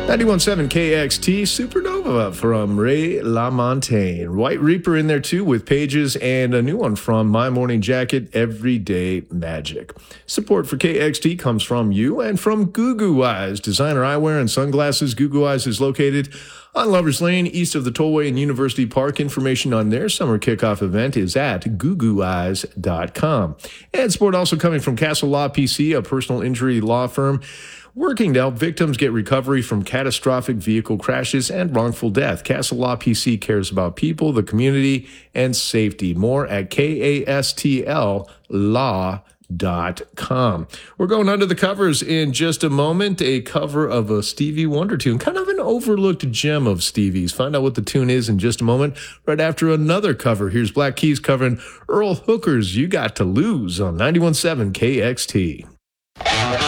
91.7 KXT Supernova from Ray LaMontagne. White Reaper in there too with Pages and a new one from My Morning Jacket, Everyday Magic. Support for KXT comes from you and from Goo Goo Eyes. Designer eyewear and sunglasses. Goo Goo Eyes is located on Lovers Lane, east of the Tollway and University Park. Information on their summer kickoff event is at googooeyes.com. And support also coming from Castle Law PC, a personal injury law firm working to help victims get recovery from catastrophic vehicle crashes and wrongful death. Castle Law PC cares about people, the community, and safety. More at KASTLlaw.com. We're going under the covers in just a moment. A cover of a Stevie Wonder tune, kind of an overlooked gem of Stevie's. Find out what the tune is in just a moment, right after another cover. Here's Black Keys covering Earl Hooker's You Got to Lose on 91.7 KXT.